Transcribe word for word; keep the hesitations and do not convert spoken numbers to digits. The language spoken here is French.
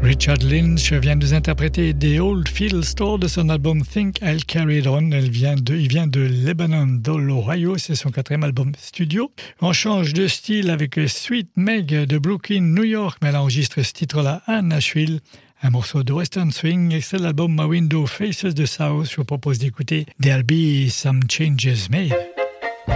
Richard Lynch vient de nous interpréter The Old Field Store de son album Think I'll Carry It On. Elle vient de, il vient de Lebanon, dans l'Ohio. C'est son quatrième album studio. On change de style avec Sweet Meg de Brooklyn, New York, mais elle enregistre ce titre-là à Nashville. Un morceau de Western Swing, extrait de l'album My Window Faces the South. Je vous propose d'écouter There'll Be Some Changes Made.